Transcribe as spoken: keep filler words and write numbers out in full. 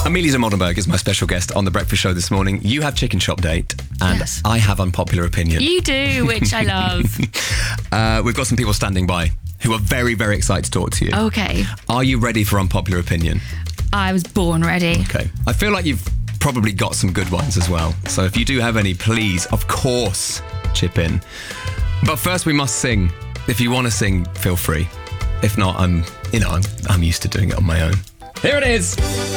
Amelia de Moldenberg is my special guest on The Breakfast Show this morning. You have chicken shop date, and Yes. I have unpopular opinion. You do, which I love. Uh, we've got some people standing by who are very, very excited to talk to you. Okay. Are you ready for unpopular opinion? I was born ready. Okay. I feel like you've probably got some good ones as well. So if you do have any, please, of course, chip in. But first we must sing. If you want to sing, feel free. If not, I'm, you know, I'm, I'm used to doing it on my own. Here it is.